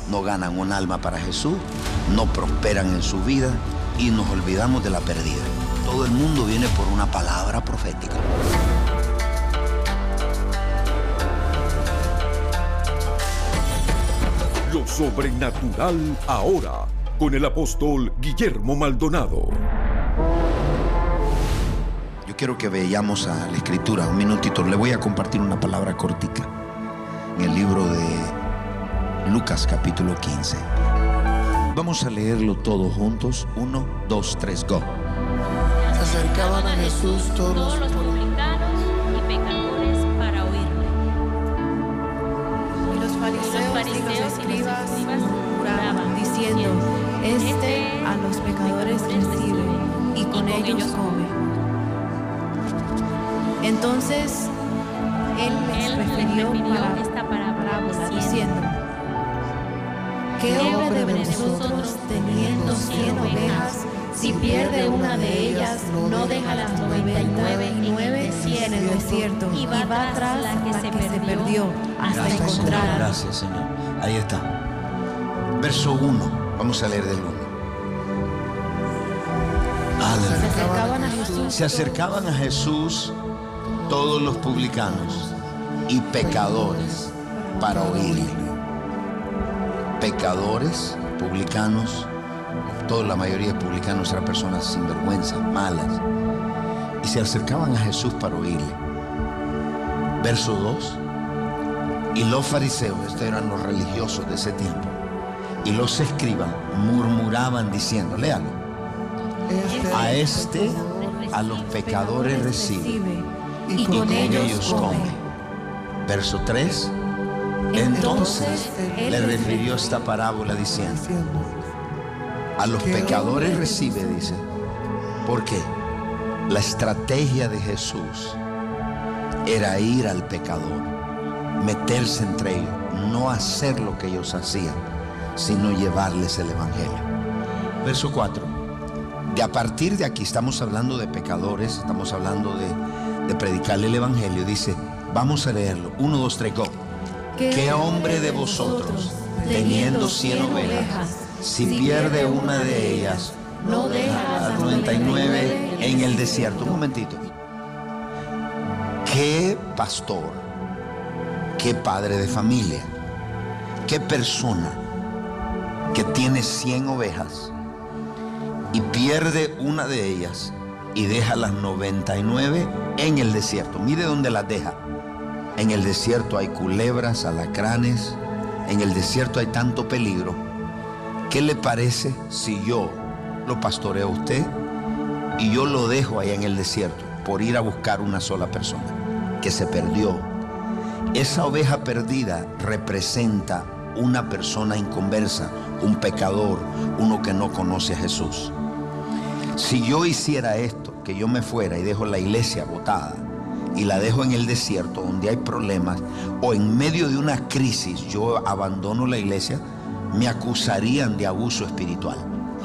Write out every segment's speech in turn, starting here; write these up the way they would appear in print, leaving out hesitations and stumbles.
no ganan un alma para Jesús, no prosperan en su vida y nos olvidamos de la perdida. Todo el mundo viene por una palabra profética. Lo sobrenatural ahora, con el apóstol Guillermo Maldonado. Yo quiero que veamos a la escritura un minutito. Le voy a compartir una palabra cortica en el libro de Lucas capítulo 15. Vamos a leerlo todos juntos. 1, 2, 3, go. Se acercaban a Jesús todos los publicanos y pecadores para oírle. Y los fariseos y los escribas murmuraban, diciendo: Este a los pecadores recibe y con ellos come. Entonces él les refirió esta parábola diciendo: ¿Qué hombre de vosotros, teniendo 100 ovejas, si pierde una de ellas, no deja las 99 en el desierto y va tras la que se perdió hasta encontrarla? Gracias, Señor. Ahí está. Verso 1. Vamos a leer del 1. Se acercaban a Jesús todos los publicanos y pecadores para oírle. Pecadores, publicanos, toda la mayoría de publicanos eran personas sinvergüenzas, malas, y se acercaban a Jesús para oírle. Verso 2. Y los fariseos, estos eran los religiosos de ese tiempo, y los escribas murmuraban diciendo, léalo: a los pecadores recibe y con ellos come. Verso 3. Entonces le refirió esta parábola diciendo: a los pecadores recibe, dice. ¿Por qué? La estrategia de Jesús era ir al pecador, meterse entre ellos, no hacer lo que ellos hacían, sino llevarles el evangelio. Verso 4. De a partir de aquí estamos hablando de pecadores, estamos hablando de predicarle el evangelio. Dice, vamos a leerlo. 1, 2, 3, go. ¿Qué hombre de vosotros, teniendo 100 ovejas, si pierde una de ellas, no deja las 99 en el desierto? Un momentito. ¿Qué pastor, qué padre de familia, qué persona que tiene 100 ovejas y pierde una de ellas y deja las 99 en el desierto? Mire dónde las deja. En el desierto hay culebras, alacranes, en el desierto hay tanto peligro. ¿Qué le parece si yo lo pastoreo a usted y yo lo dejo ahí en el desierto por ir a buscar una sola persona que se perdió? Esa oveja perdida representa una persona inconversa, un pecador, uno que no conoce a Jesús. Si yo hiciera esto, que yo me fuera y dejo la iglesia botada y la dejo en el desierto donde hay problemas, o en medio de una crisis yo abandono la iglesia, me acusarían de abuso espiritual.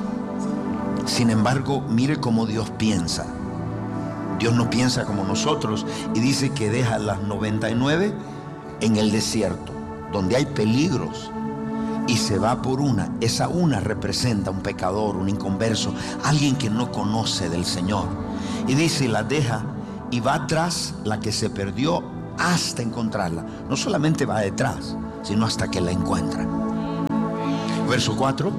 Sin embargo, mire cómo Dios piensa. Dios no piensa como nosotros y dice que deja las 99 en el desierto, donde hay peligros, y se va por una. Esa una representa un pecador, un inconverso, alguien que no conoce del Señor. Y dice, la deja y va tras la que se perdió hasta encontrarla. No solamente va detrás, sino hasta que la encuentra. Verso 4.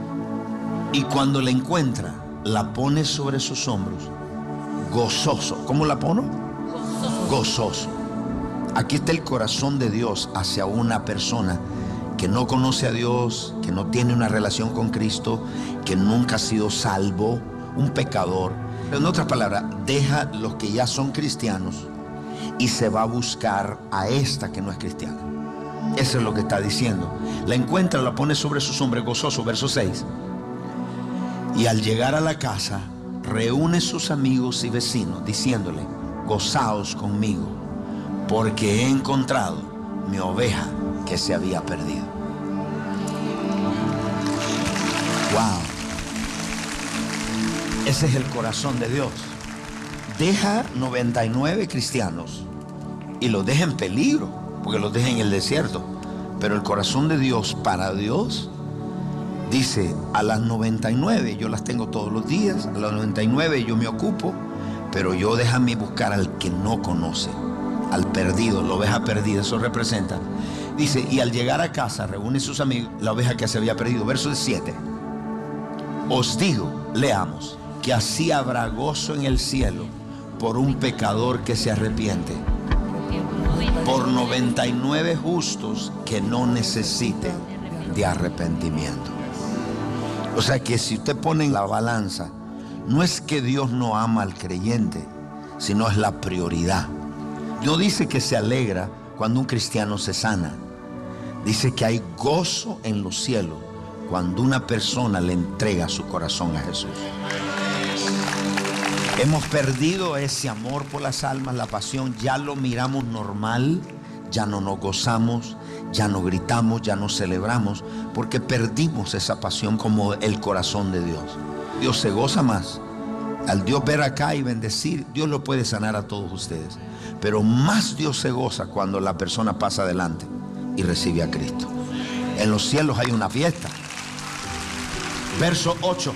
Y cuando la encuentra, la pone sobre sus hombros, gozoso. ¿Cómo la pone? Gozoso. Aquí está el corazón de Dios hacia una persona que no conoce a Dios, que no tiene una relación con Cristo, que nunca ha sido salvo, un pecador. En otras palabras, deja los que ya son cristianos y se va a buscar a esta que no es cristiana. Eso es lo que está diciendo. La encuentra, la pone sobre sus hombros, gozoso. Verso 6. Y al llegar a la casa, reúne sus amigos y vecinos, diciéndole, gozaos conmigo, porque he encontrado mi oveja que se había perdido. Wow. Ese es el corazón de Dios. Deja 99 cristianos y los deja en peligro, porque los deja en el desierto. Pero el corazón de Dios para Dios dice: a las 99 yo las tengo todos los días, a las 99 yo me ocupo, pero yo déjame buscar al que no conoce, al perdido, la oveja perdida. Eso representa. Dice: y al llegar a casa reúne sus amigos, la oveja que se había perdido. Verso 7. Os digo, leamos, que así habrá gozo en el cielo por un pecador que se arrepiente, por 99 justos que no necesiten de arrepentimiento. O sea que si usted pone en la balanza, no es que Dios no ama al creyente, sino es la prioridad. No dice que se alegra cuando un cristiano se sana. Dice que hay gozo en los cielos cuando una persona le entrega su corazón a Jesús. Hemos perdido ese amor por las almas, la pasión. Ya lo miramos normal, ya no nos gozamos, ya no gritamos, ya no celebramos, porque perdimos esa pasión como el corazón de Dios. Dios se goza más. Al Dios ver acá y bendecir, Dios lo puede sanar a todos ustedes. Pero más Dios se goza cuando la persona pasa adelante y recibe a Cristo. En los cielos hay una fiesta. Verso 8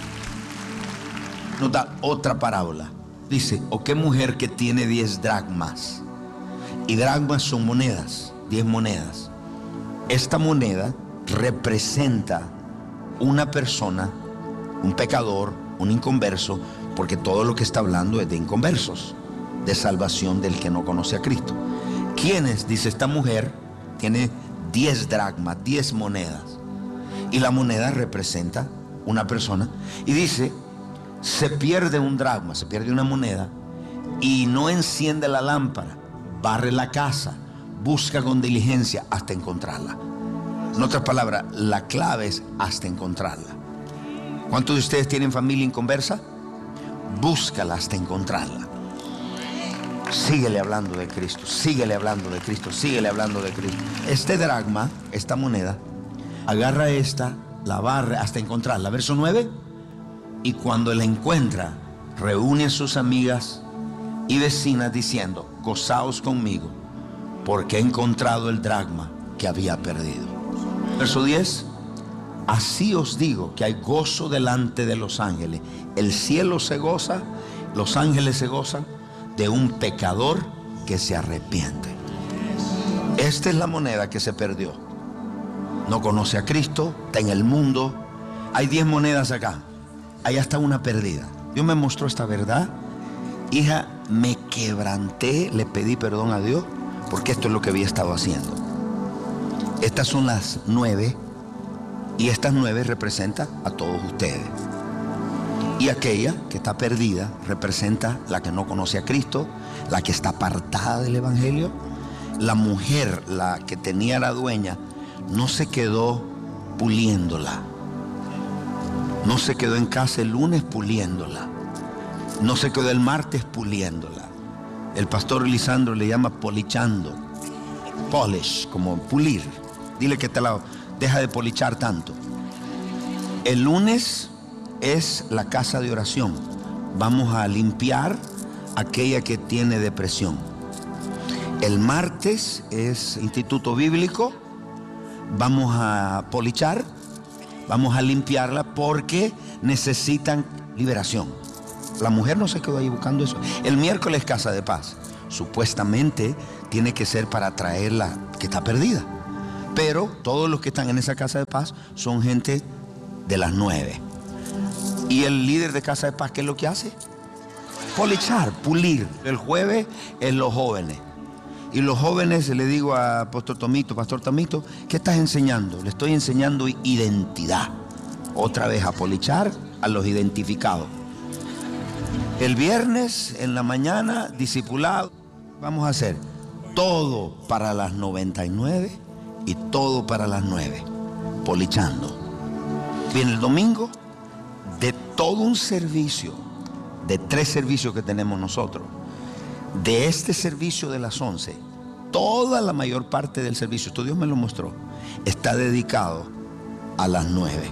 nos da otra parábola. Dice: o qué mujer que tiene 10 dracmas. Y dracmas son monedas, 10 monedas. Esta moneda representa una persona, un pecador, un inconverso, porque todo lo que está hablando es de inconversos, de salvación del que no conoce a Cristo. ¿Quiénes? Dice: esta mujer tiene 10 dracmas, 10 monedas. Y la moneda representa una persona. Y dice: se pierde un dracma, se pierde una moneda, y no enciende la lámpara, barre la casa, busca con diligencia hasta encontrarla. En otras palabras, la clave es hasta encontrarla. ¿Cuántos de ustedes tienen familia inconversa? Búscala hasta encontrarla. Síguele hablando de Cristo, síguele hablando de Cristo, síguele hablando de Cristo. Este dracma, esta moneda, agarra esta, la barre hasta encontrarla. Verso 9. Y cuando la encuentra, reúne a sus amigas y vecinas diciendo: gozaos conmigo, porque he encontrado el dracma que había perdido. Verso 10. Así os digo que hay gozo delante de los ángeles. El cielo se goza, los ángeles se gozan de un pecador que se arrepiente. Esta es la moneda que se perdió. No conoce a Cristo, está en el mundo. Hay 10 monedas acá, hay hasta una perdida. Dios me mostró esta verdad. Hija, me quebranté, le pedí perdón a Dios, porque esto es lo que había estado haciendo. Estas son las 9, y estas 9 representan a todos ustedes. Y aquella que está perdida representa la que no conoce a Cristo, la que está apartada del Evangelio. La mujer, la que tenía la dueña, no se quedó puliéndola. No se quedó en casa el lunes puliéndola. No se quedó el martes puliéndola. El pastor Lisandro le llama polichando. Polish, como pulir. Dile que te la deja de polichar tanto. El lunes es la casa de oración. Vamos a limpiar aquella que tiene depresión. El martes es instituto bíblico. Vamos a polichar, vamos a limpiarla porque necesitan liberación. La mujer no se quedó ahí buscando eso. El miércoles casa de paz. Supuestamente tiene que ser para traerla que está perdida. Pero todos los que están en esa casa de paz son gente de las 9. Y el líder de casa de paz, ¿qué es lo que hace? Polichar, pulir. El jueves es los jóvenes. Y los jóvenes, le digo a Pastor Tomito, ¿qué estás enseñando? Le estoy enseñando identidad. Otra vez a polichar a los identificados. El viernes en la mañana, discipulado. Vamos a hacer todo para las 99 y todo para las 9. Polichando. Viene el domingo, de todo un servicio, de 3 servicios que tenemos nosotros. De este servicio de las 11, toda la mayor parte del servicio, esto Dios me lo mostró, está dedicado a las 9.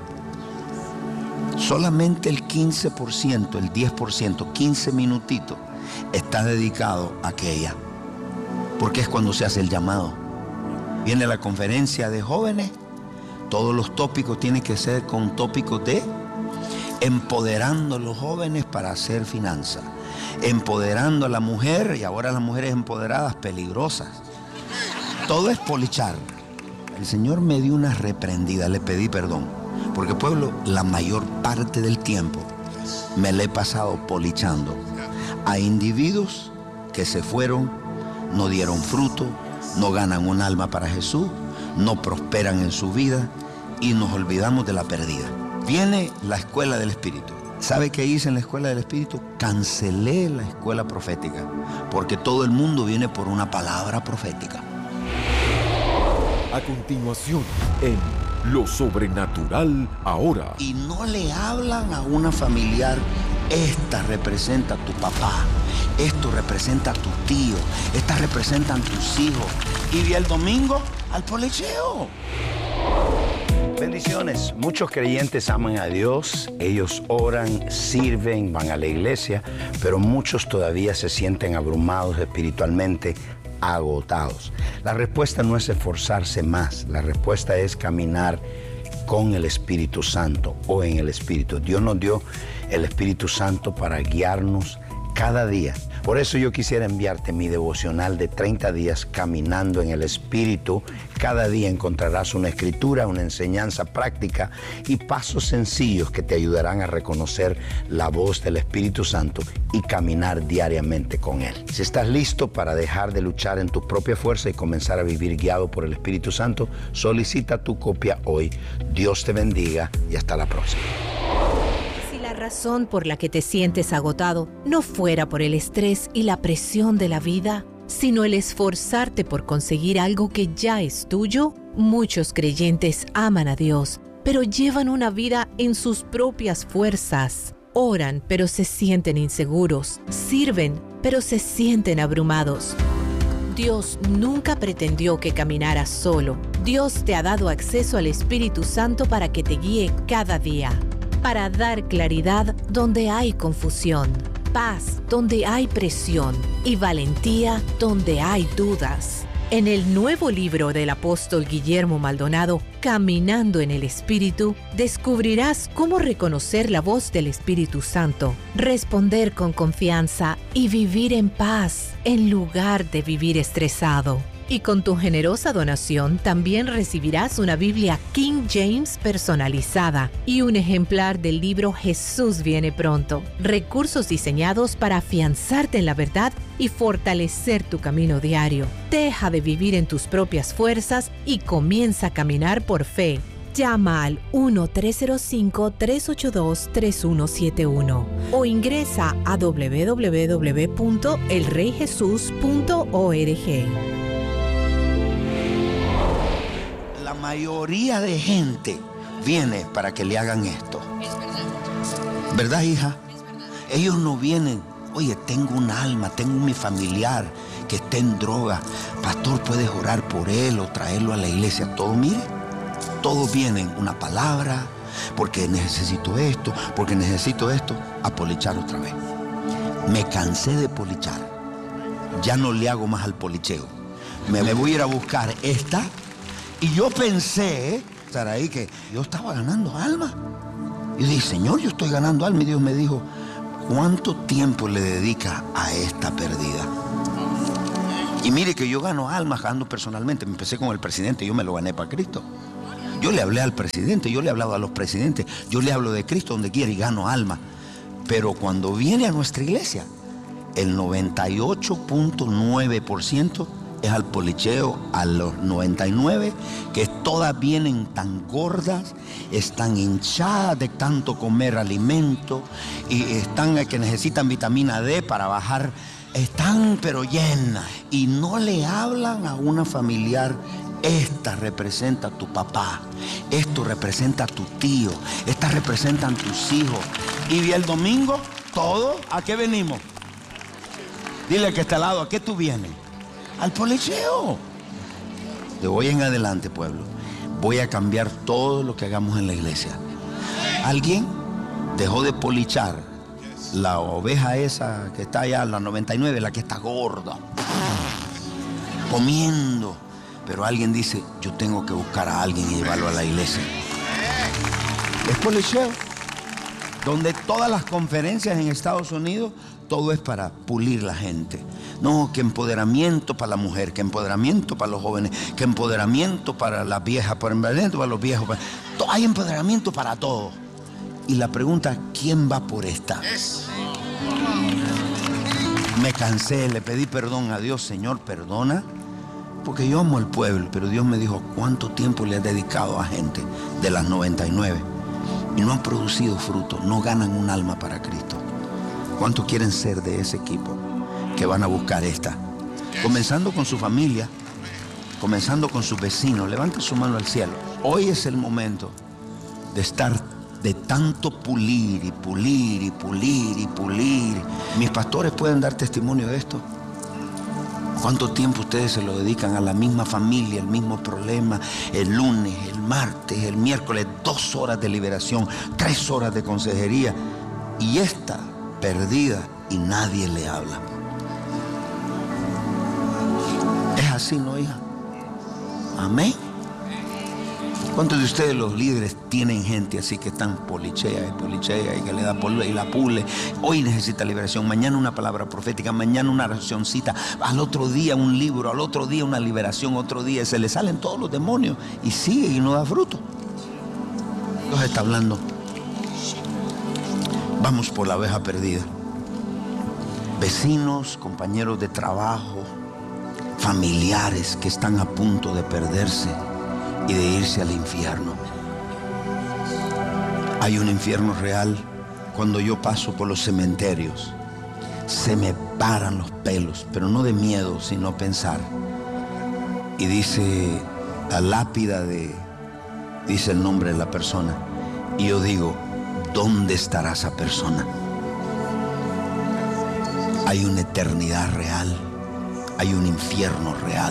Solamente el 15%, el 10%, 15 minutitos está dedicado a aquella, porque es cuando se hace el llamado. Viene la conferencia de jóvenes. Todos los tópicos tienen que ser con tópicos de empoderando a los jóvenes para hacer finanzas, empoderando a la mujer, y ahora las mujeres empoderadas peligrosas. Todo es polichar. El Señor me dio una reprendida, le pedí perdón, porque pueblo, la mayor parte del tiempo me la he pasado polichando a individuos que se fueron, no dieron fruto, no ganan un alma para Jesús, no prosperan en su vida y nos olvidamos de la perdida. Viene la escuela del Espíritu. ¿Sabe qué hice en la escuela del Espíritu? Cancelé la escuela profética, porque todo el mundo viene por una palabra profética. A continuación, en Lo Sobrenatural Ahora. Y no le hablan a una familiar, esta representa a tu papá, esto representa a tu tío, esta representan tus hijos. Y vi el domingo al policheo. Bendiciones. Muchos creyentes aman a Dios, ellos oran, sirven, van a la iglesia, pero muchos todavía se sienten abrumados espiritualmente, agotados. La respuesta no es esforzarse más, la respuesta es caminar con el Espíritu Santo o en el Espíritu. Dios nos dio el Espíritu Santo para guiarnos cada día. Por eso yo quisiera enviarte mi devocional de 30 días caminando en el Espíritu. Cada día encontrarás una escritura, una enseñanza práctica y pasos sencillos que te ayudarán a reconocer la voz del Espíritu Santo y caminar diariamente con Él. Si estás listo para dejar de luchar en tu propia fuerza y comenzar a vivir guiado por el Espíritu Santo, solicita tu copia hoy. Dios te bendiga y hasta la próxima. La razón por la que te sientes agotado no fuera por el estrés y la presión de la vida, sino el esforzarte por conseguir algo que ya es tuyo, muchos creyentes aman a Dios, pero llevan una vida en sus propias fuerzas. Oran, pero se sienten inseguros. Sirven, pero se sienten abrumados. Dios nunca pretendió que caminaras solo. Dios te ha dado acceso al Espíritu Santo para que te guíe cada día. Para dar claridad donde hay confusión, paz donde hay presión y valentía donde hay dudas. En el nuevo libro del apóstol Guillermo Maldonado, Caminando en el Espíritu, descubrirás cómo reconocer la voz del Espíritu Santo, responder con confianza y vivir en paz en lugar de vivir estresado. Y con tu generosa donación también recibirás una Biblia King James personalizada y un ejemplar del libro Jesús viene pronto. Recursos diseñados para afianzarte en la verdad y fortalecer tu camino diario. Deja de vivir en tus propias fuerzas y comienza a caminar por fe. Llama al 1-305-382-3171 o ingresa a www.elreyjesus.org. La mayoría de gente viene para que le hagan esto. ¿Verdad, hija? Ellos no vienen, oye, tengo un alma, tengo mi familiar que está en droga. Pastor, ¿puedes orar por él o traerlo a la iglesia? Todo, mire, todos vienen una palabra, porque necesito esto, a polichar otra vez. Me cansé de polichar. Ya no le hago más al policheo. Me voy a ir a buscar esta. Y yo pensé, Saraí, que yo estaba ganando alma. Yo dije, Señor, yo estoy ganando alma. Y Dios me dijo, ¿cuánto tiempo le dedica a esta pérdida? Y mire que yo gano almas, gano personalmente. Me empecé con el presidente, yo me lo gané para Cristo. Yo le hablé al presidente, yo le he hablado a los presidentes, yo le hablo de Cristo donde quiera y gano alma. Pero cuando viene a nuestra iglesia, el 98.9% es al policheo, a los 99, que todas vienen tan gordas, están hinchadas de tanto comer alimento y están que necesitan vitamina D para bajar, están pero llenas y no le hablan a una familiar. Esta representa a tu papá, esto representa a tu tío, estas representan tus hijos. Y el domingo, todo, ¿a qué venimos? Dile que está al lado, ¿a qué tú vienes? Al policheo. De hoy en adelante, pueblo, voy a cambiar todo lo que hagamos en la iglesia. Alguien dejó de polichar la oveja esa que está allá, la 99, la que está gorda, comiendo pero alguien dice, yo tengo que buscar a alguien y llevarlo a la iglesia. Es policheo, donde todas las conferencias en Estados Unidos, todo es para pulir la gente. No, que empoderamiento para la mujer, que empoderamiento para los jóvenes, que empoderamiento para las viejas, que empoderamiento para los viejos. Hay empoderamiento para todos. Y la pregunta, ¿quién va por esta? Me cansé, le pedí perdón a Dios, Señor, perdona, porque yo amo al pueblo, pero Dios me dijo, ¿cuánto tiempo le has dedicado a gente de las 99? Y no han producido fruto, no ganan un alma para Cristo. ¿Cuántos quieren ser de ese equipo que van a buscar esta? Comenzando con su familia, comenzando con sus vecinos. Levante su mano al cielo. Hoy es el momento de estar de tanto pulir y pulir y pulir y pulir. Mis pastores pueden dar testimonio de esto. ¿Cuánto tiempo ustedes se lo dedican a la misma familia, el mismo problema? El lunes, el martes, el miércoles, 2 horas de liberación, 3 horas de consejería. Y esta perdida y nadie le habla. Es así, ¿no, hija? Amén. ¿Cuántos de ustedes, los líderes, tienen gente así que están polichea y que le da polvo y la pule? Hoy necesita liberación, mañana una palabra profética, mañana una oracióncita, al otro día un libro, al otro día una liberación, otro día se le salen todos los demonios y sigue y no da fruto. Dios está hablando. Vamos por la oveja perdida. Vecinos, compañeros de trabajo, familiares que están a punto de perderse y de irse al infierno. Hay un infierno real. Cuando yo paso por los cementerios, se me paran los pelos, pero no de miedo, sino pensar. Y dice la lápida dice el nombre de la persona. Y yo digo, ¿dónde estará esa persona? Hay una eternidad real, hay un infierno real.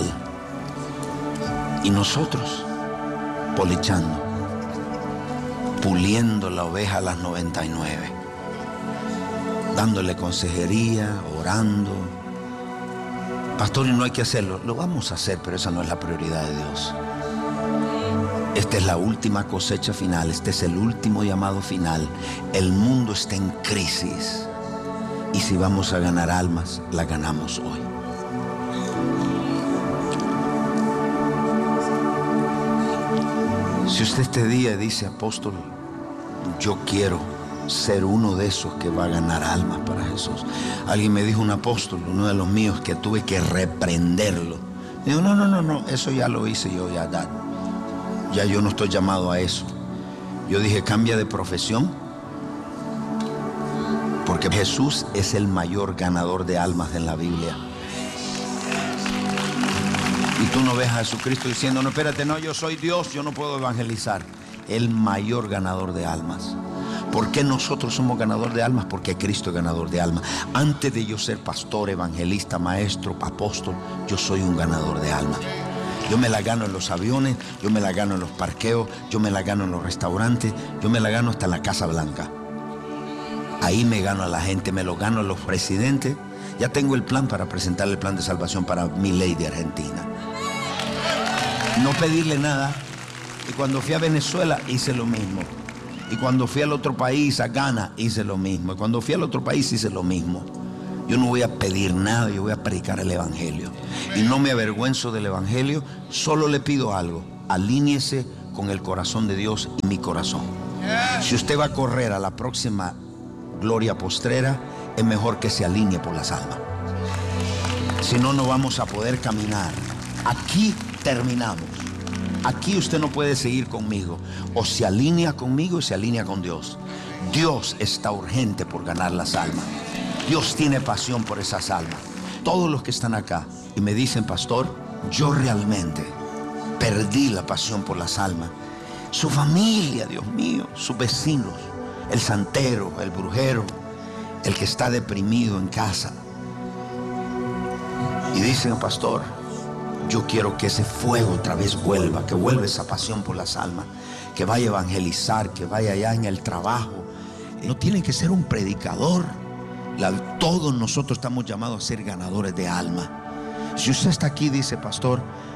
Y nosotros, polichando, puliendo la oveja a las 99, dándole consejería, orando. Pastor, y no hay que hacerlo. Lo vamos a hacer, pero esa no es la prioridad de Dios. Esta es la última cosecha final, este es el último llamado final. El mundo está en crisis. Y si vamos a ganar almas, la ganamos hoy. Si usted este día dice, apóstol, yo quiero ser uno de esos que va a ganar almas para Jesús. Alguien me dijo, un apóstol, uno de los míos, que tuve que reprenderlo. Digo, no, eso ya lo hice yo, ya yo no estoy llamado a eso. Yo dije, cambia de profesión, porque Jesús es el mayor ganador de almas en la Biblia. Y tú no ves a Jesucristo diciendo, no, espérate, no, yo soy Dios, yo no puedo evangelizar. El mayor ganador de almas. ¿Por qué nosotros somos ganadores de almas? Porque Cristo es ganador de almas. Antes de yo ser pastor, evangelista, maestro, apóstol, yo soy un ganador de almas. Yo me la gano en los aviones, yo me la gano en los parqueos, yo me la gano en los restaurantes, yo me la gano hasta en la Casa Blanca. Ahí me gano a la gente, me lo gano a los presidentes. Ya tengo el plan para presentar el plan de salvación para Milei de Argentina. No pedirle nada. Y cuando fui a Venezuela hice lo mismo. Y cuando fui al otro país, a Ghana, hice lo mismo. Y cuando fui al otro país hice lo mismo. Yo no voy a pedir nada, yo voy a predicar el evangelio. Y no me avergüenzo del evangelio, solo le pido algo. Alíñese con el corazón de Dios y mi corazón. Si usted va a correr a la próxima gloria postrera, es mejor que se alinee por las almas. Si no, no vamos a poder caminar. Aquí terminamos. Aquí usted no puede seguir conmigo. O se alinea conmigo o se alinea con Dios. Dios está urgente por ganar las almas. Dios tiene pasión por esas almas. Todos los que están acá y me dicen, pastor, yo realmente perdí la pasión por las almas. Su familia, Dios mío, sus vecinos, el santero, el brujero, el que está deprimido en casa. Y dicen, pastor, yo quiero que ese fuego otra vez vuelva, que vuelva esa pasión por las almas, que vaya a evangelizar, que vaya allá en el trabajo. No tiene que ser un predicador. Todos nosotros estamos llamados a ser ganadores de alma. Si usted está aquí y dice, pastor,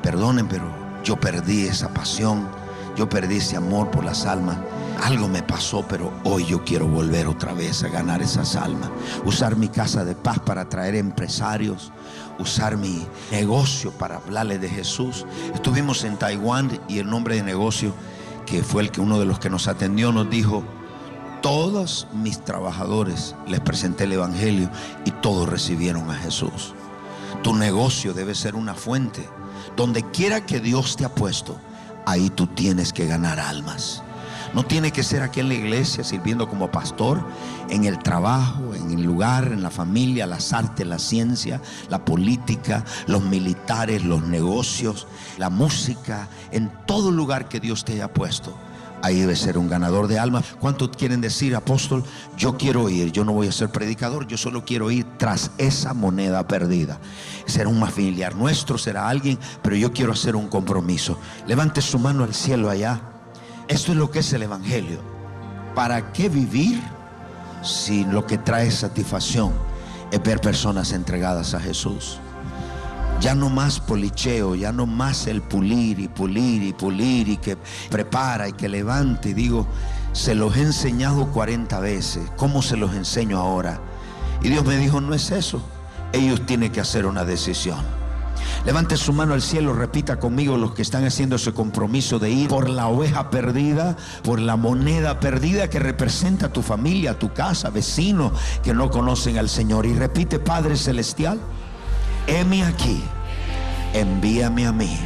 perdonen, pero yo perdí esa pasión, yo perdí ese amor por las almas. Algo me pasó, pero hoy yo quiero volver otra vez a ganar esas almas. Usar mi casa de paz para atraer empresarios. Usar mi negocio para hablarles de Jesús. Estuvimos en Taiwán y el nombre de negocio, que fue uno de los que nos atendió, nos dijo: todos mis trabajadores les presenté el evangelio y todos recibieron a Jesús. Tu negocio debe ser una fuente. Donde quiera que Dios te ha puesto, ahí tú tienes que ganar almas. No tiene que ser aquí en la iglesia sirviendo como pastor, en el trabajo, en el lugar, en la familia, las artes, la ciencia, la política, los militares, los negocios, la música, en todo lugar que Dios te haya puesto. Ahí debe ser un ganador de almas. ¿Cuántos quieren decir: apóstol, yo quiero ir, yo no voy a ser predicador, yo solo quiero ir tras esa moneda perdida? Será un familiar nuestro, será alguien, pero yo quiero hacer un compromiso. Levante su mano al cielo allá. Esto es lo que es el evangelio. ¿Para qué vivir si lo que trae satisfacción es ver personas entregadas a Jesús? Ya no más policheo, ya no más el pulir y pulir y pulir y que prepara y que levante. Y digo, se los he enseñado 40 veces. ¿Cómo se los enseño ahora? Y Dios me dijo: no es eso. Ellos tienen que hacer una decisión. Levante su mano al cielo, repita conmigo los que están haciendo ese compromiso de ir por la oveja perdida, por la moneda perdida que representa a tu familia, a tu casa, vecinos que no conocen al Señor. Y repite: Padre Celestial, heme aquí, envíame a mí,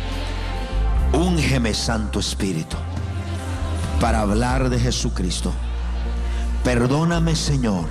úngeme Santo Espíritu para hablar de Jesucristo. Perdóname, Señor,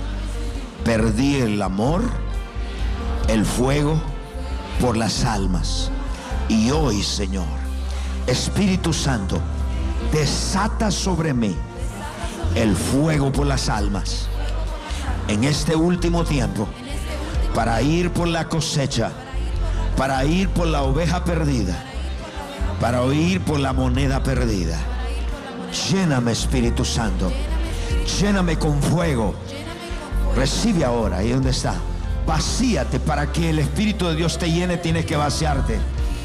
perdí el amor, el fuego por las almas. Y hoy, Señor, Espíritu Santo, desata sobre mí el fuego por las almas en este último tiempo, para ir por la cosecha, para ir por la oveja perdida, para ir por la moneda perdida. Lléname, Espíritu Santo, lléname con fuego. Recibe ahora, ahí donde está. Vacíate. Para que el Espíritu de Dios te llene, tienes que vaciarte.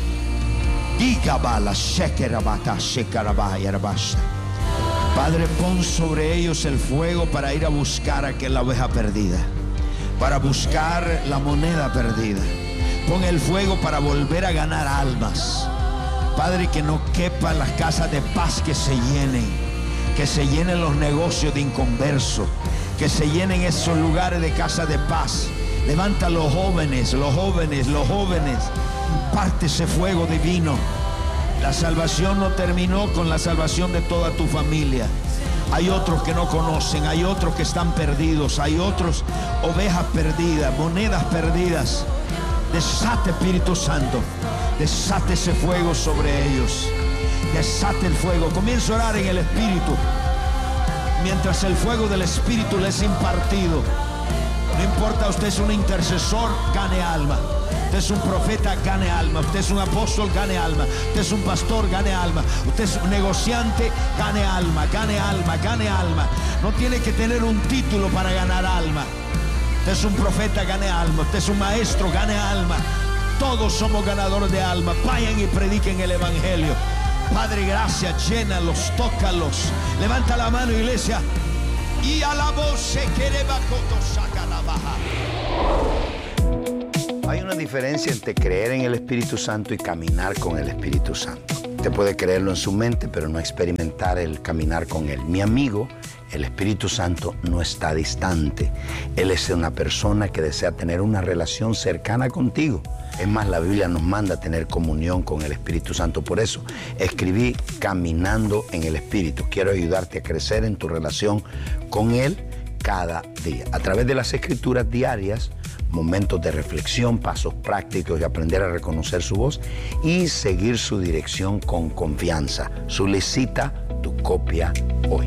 Padre, pon sobre ellos el fuego para ir a buscar a aquella oveja perdida, para buscar la moneda perdida. Pon el fuego para volver a ganar almas. Padre, que no quepan las casas de paz, que se llenen los negocios de inconversos, que se llenen esos lugares de casa de paz. Levanta a los jóvenes, los jóvenes, los jóvenes. Imparte ese fuego divino. La salvación no terminó con la salvación de toda tu familia. Hay otros que no conocen, hay otros que están perdidos, hay otros ovejas perdidas, monedas perdidas. Desate, Espíritu Santo, desate ese fuego sobre ellos. Desate el fuego. Comienza a orar en el Espíritu, mientras el fuego del Espíritu les es impartido. No importa, usted es un intercesor, gane alma. Usted es un profeta, gane alma. Usted es un apóstol, gane alma. Usted es un pastor, gane alma. Usted es un negociante, gane alma, gane alma, gane alma. No tiene que tener un título para ganar alma. Usted es un profeta, gane alma. Usted es un maestro, gane alma. Todos somos ganadores de alma. Vayan y prediquen el evangelio. Padre, gracias, llénalos, tócalos. Levanta la mano, iglesia. Y a la voz se quiere bacoto, saca la baja. Hay una diferencia entre creer en el Espíritu Santo y caminar con el Espíritu Santo. Usted puede creerlo en su mente, pero no experimentar el caminar con Él. Mi amigo, el Espíritu Santo no está distante. Él es una persona que desea tener una relación cercana contigo. Es más, la Biblia nos manda a tener comunión con el Espíritu Santo. Por eso escribí Caminando en el Espíritu. Quiero ayudarte a crecer en tu relación con Él cada día. A través de las escrituras diarias, momentos de reflexión, pasos prácticos y aprender a reconocer su voz y seguir su dirección con confianza. Solicita tu copia hoy.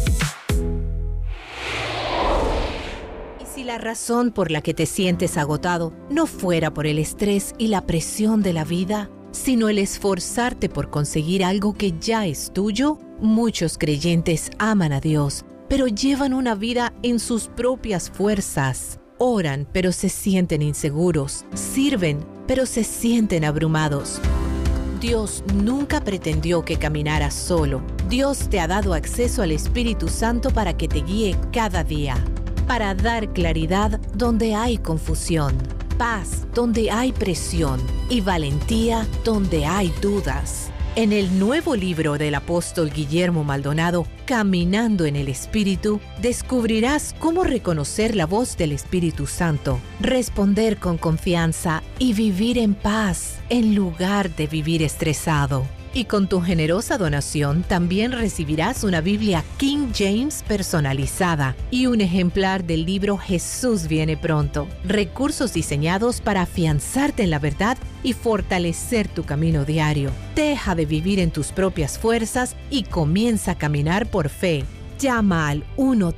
Si la razón por la que te sientes agotado no fuera por el estrés y la presión de la vida, sino el esforzarte por conseguir algo que ya es tuyo, muchos creyentes aman a Dios, pero llevan una vida en sus propias fuerzas. Oran, pero se sienten inseguros. Sirven, pero se sienten abrumados. Dios nunca pretendió que caminaras solo. Dios te ha dado acceso al Espíritu Santo para que te guíe cada día, para dar claridad donde hay confusión, paz donde hay presión y valentía donde hay dudas. En el nuevo libro del apóstol Guillermo Maldonado, Caminando en el Espíritu, descubrirás cómo reconocer la voz del Espíritu Santo, responder con confianza y vivir en paz en lugar de vivir estresado. Y con tu generosa donación también recibirás una Biblia King James personalizada y un ejemplar del libro Jesús viene pronto. Recursos diseñados para afianzarte en la verdad y fortalecer tu camino diario. Deja de vivir en tus propias fuerzas y comienza a caminar por fe. Llama al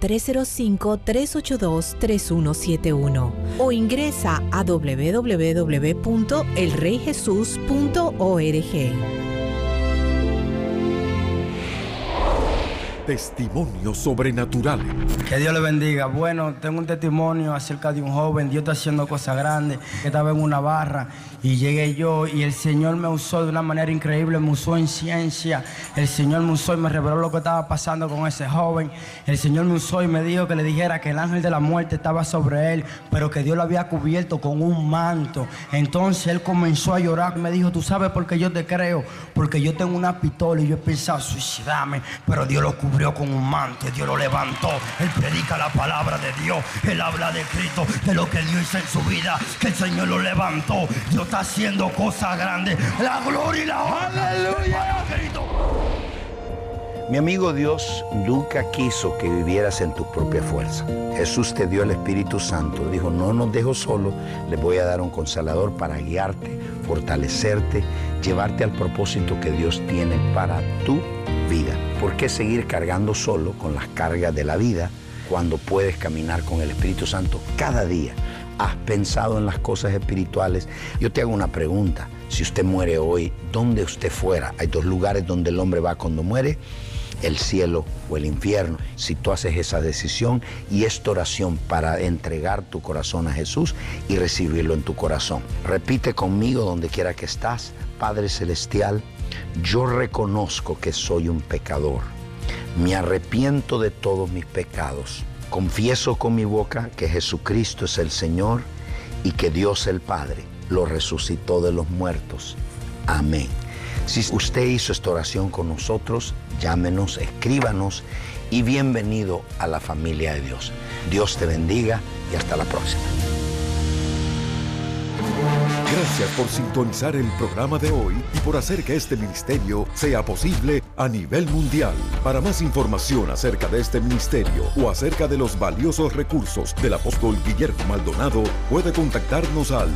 1-305-382-3171 o ingresa a www.elreyjesus.org. Testimonios sobrenaturales. Que Dios le bendiga. Bueno, tengo un testimonio acerca de un joven. Dios está haciendo cosas grandes. Que estaba en una barra y llegué yo y el Señor me usó de una manera increíble. Me usó en ciencia. El Señor me usó y me reveló lo que estaba pasando con ese joven. El Señor me usó y me dijo que le dijera que el ángel de la muerte estaba sobre él, pero que Dios lo había cubierto con un manto. Entonces él comenzó a llorar y me dijo: ¿tú sabes por qué yo te creo? Porque yo tengo una pistola y yo he pensado suicidarme, pero Dios lo cubrió con un manto, Dios lo levantó. Él predica la palabra de Dios, él habla de Cristo, de lo que Dios hizo en su vida, que el Señor lo levantó. Dios está haciendo cosas grandes. La gloria y la honra. ¡Aleluya! Mi amigo, Dios nunca quiso que vivieras en tu propia fuerza. Jesús te dio el Espíritu Santo. Dijo: no nos dejo solo, les voy a dar un consolador para guiarte, fortalecerte, llevarte al propósito que Dios tiene para tu vida. ¿Por qué seguir cargando solo con las cargas de la vida cuando puedes caminar con el Espíritu Santo cada día? ¿Has pensado en las cosas espirituales? Yo te hago una pregunta. Si usted muere hoy, ¿dónde usted fuera? Hay dos lugares donde el hombre va cuando muere: el cielo o el infierno. Si tú haces esa decisión y esta oración para entregar tu corazón a Jesús y recibirlo en tu corazón, repite conmigo donde quiera que estás: Padre Celestial, yo reconozco que soy un pecador. Me arrepiento de todos mis pecados. Confieso con mi boca que Jesucristo es el Señor y que Dios el Padre lo resucitó de los muertos. Amén. Si usted hizo esta oración con nosotros, llámenos, escríbanos y bienvenido a la familia de Dios. Dios te bendiga y hasta la próxima. Gracias por sintonizar el programa de hoy y por hacer que este ministerio sea posible a nivel mundial. Para más información acerca de este ministerio o acerca de los valiosos recursos del apóstol Guillermo Maldonado, puede contactarnos al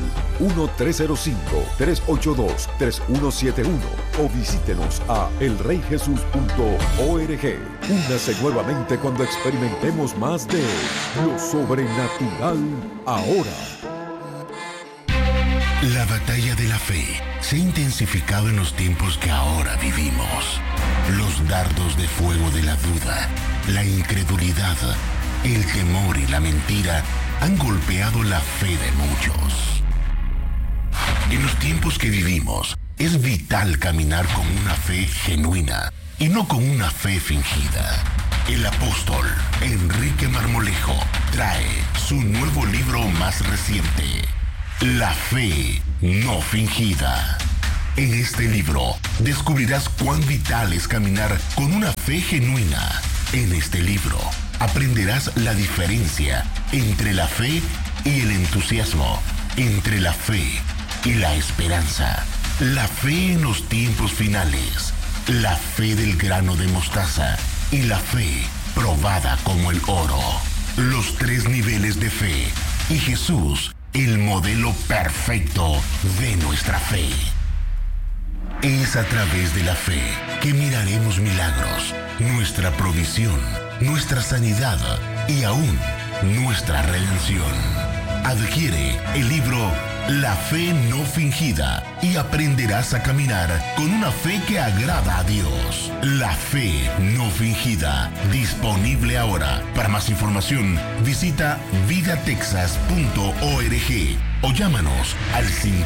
1-305-382-3171 o visítenos a elreyjesus.org. Únase nuevamente cuando experimentemos más de lo sobrenatural ahora. La batalla de la fe se ha intensificado en los tiempos que ahora vivimos. Los dardos de fuego de la duda, la incredulidad, el temor y la mentira han golpeado la fe de muchos. En los tiempos que vivimos, es vital caminar con una fe genuina y no con una fe fingida. El apóstol Enrique Marmolejo trae su nuevo libro más reciente: La fe no fingida. En este libro descubrirás cuán vital es caminar con una fe genuina. En este libro aprenderás la diferencia entre la fe y el entusiasmo, entre la fe y la esperanza, la fe en los tiempos finales, la fe del grano de mostaza y la fe probada como el oro. Los 3 niveles de fe y Jesús, el modelo perfecto de nuestra fe. Es a través de la fe que miraremos milagros, nuestra provisión, nuestra sanidad y aún nuestra redención. Adquiere el libro la fe no fingida, y aprenderás a caminar con una fe que agrada a Dios. La fe no fingida, disponible ahora. Para más información, visita vidatexas.org o llámanos al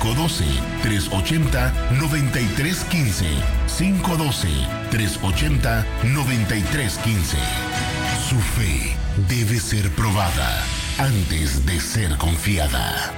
512-380-9315. 512-380-9315. Su fe debe ser probada antes de ser confiada.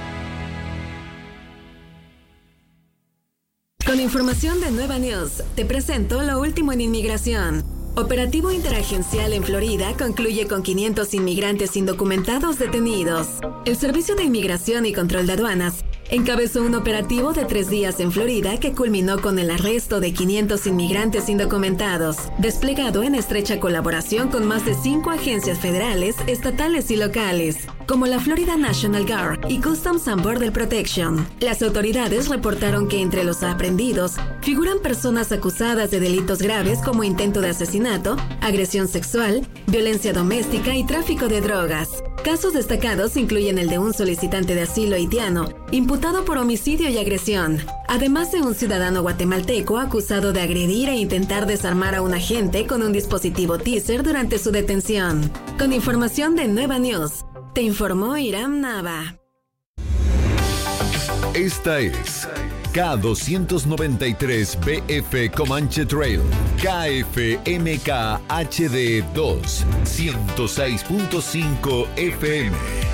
Con información de Nueva News, te presento lo último en inmigración. Operativo interagencial en Florida concluye con 500 inmigrantes indocumentados detenidos. El Servicio de Inmigración y Control de Aduanas encabezó un operativo de 3 días en Florida que culminó con el arresto de 500 inmigrantes indocumentados, desplegado en estrecha colaboración con más de 5 agencias federales, estatales y locales, como la Florida National Guard y Customs and Border Protection. Las autoridades reportaron que entre los aprehendidos figuran personas acusadas de delitos graves como intento de asesinato, agresión sexual, violencia doméstica y tráfico de drogas. Casos destacados incluyen el de un solicitante de asilo haitiano, imputado por homicidio y agresión, además de un ciudadano guatemalteco acusado de agredir e intentar desarmar a un agente con un dispositivo teaser durante su detención. Con información de Nueva News, te informó Iram Nava. Esta es K293BF Comanche Trail, KFMK HD 2, 106.5 FM.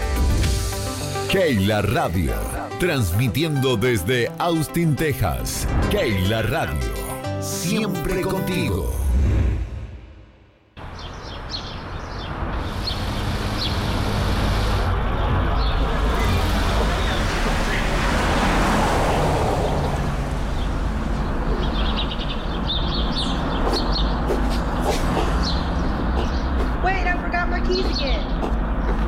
Keila Radio, transmitiendo desde Austin, Texas. Keila Radio, siempre contigo.